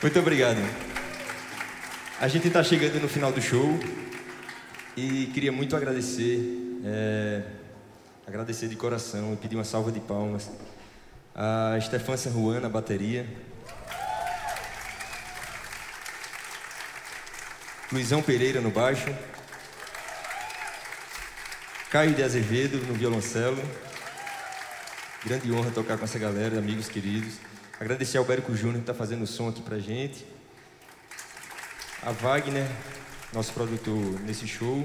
Muito obrigado. A gente está chegando no final do show e queria muito agradecer de coração e pedir uma salva de palmas a Stefan San Juan na bateria, Luizão Pereira no baixo, Caio de Azevedo no violoncelo. Grande honra tocar com essa galera, amigos queridos. Agradecer ao Bérico Júnior que está fazendo o som aqui pra gente. A Wagner, nosso produtor nesse show.